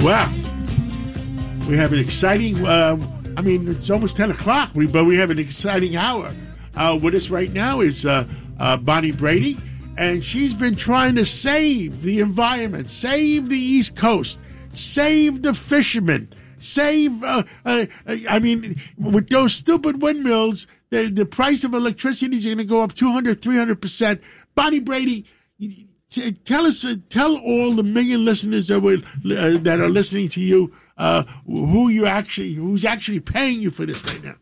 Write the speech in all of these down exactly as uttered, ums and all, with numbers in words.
Well, we have an exciting, uh, I mean, it's almost ten o'clock, we, but we have an exciting hour. Uh, with us right now is uh, uh, Bonnie Brady, and she's been trying to save the environment, save the East Coast, save the fishermen, save, uh, uh, I mean, with those stupid windmills, the, the price of electricity is going to go up two hundred, three hundred percent. Bonnie Brady, t- tell us, uh, tell all the million listeners that, were, uh, that are listening to you uh, who you actually, who's actually paying you for this right now.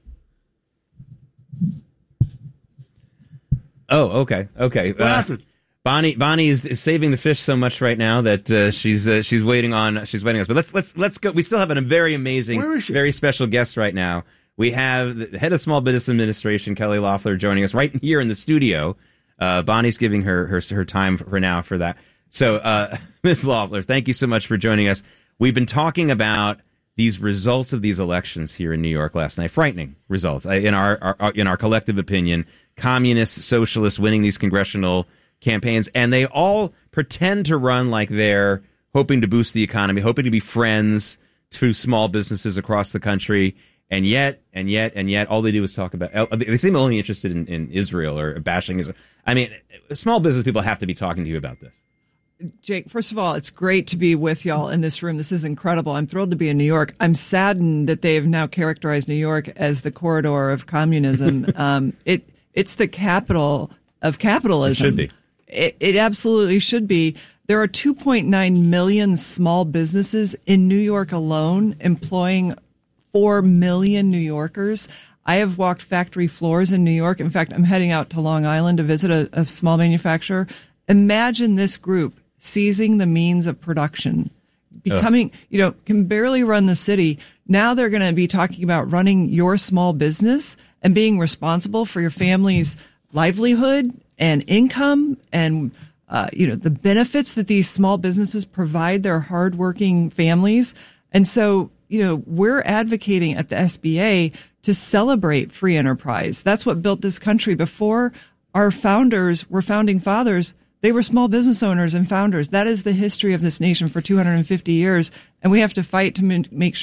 Oh, okay, okay. What uh, happened? Bonnie, Bonnie is, is saving the fish so much right now that uh, she's uh, she's waiting on she's waiting on us. But let's let's let's go. We still have a very amazing, very special guest right now. We have the head of Small Business Administration, Kelly Loeffler, joining us right here in the studio. Uh, Bonnie's giving her her her time for now for that. So, uh, Miz Loeffler, thank you so much for joining us. We've been talking about these results of these elections here in New York last night. Frightening results in our, our in our collective opinion. Communists, socialists winning these congressional campaigns, and they all pretend to run like they're hoping to boost the economy, hoping to be friends to small businesses across the country, and yet, and yet, and yet, all they do is talk about, they seem only interested in, in Israel or bashing Israel. I mean, small business people have to be talking to you about this. Jake, first of all, it's great to be with y'all in this room. This is incredible. I'm thrilled to be in New York. I'm saddened that they have now characterized New York as the corridor of communism. um, it It's the capital of capitalism. It should be. It, it absolutely should be. There are two point nine million small businesses in New York alone, employing four million New Yorkers. I have walked factory floors in New York. In fact, I'm heading out to Long Island to visit a, a small manufacturer. Imagine this group seizing the means of production, becoming, uh. you know, can barely run the city. Now they're going to be talking about running your small business and being responsible for your family's livelihood and income and, uh, you know, the benefits that these small businesses provide their hardworking families. And so, you know, we're advocating at the S B A to celebrate free enterprise. That's what built this country. Before our founders were founding fathers, they were small business owners and founders. That is the history of this nation for two hundred fifty years. And we have to fight to make sure